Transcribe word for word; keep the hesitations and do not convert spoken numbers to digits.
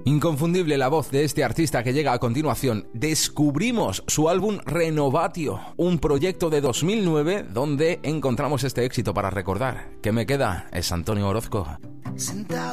Inconfundible la voz de este artista que llega a continuación. Descubrimos su álbum Renovatio, un proyecto de dos mil nueve donde encontramos este éxito para recordar. ¿Qué me queda? Es Antonio Orozco. Sentado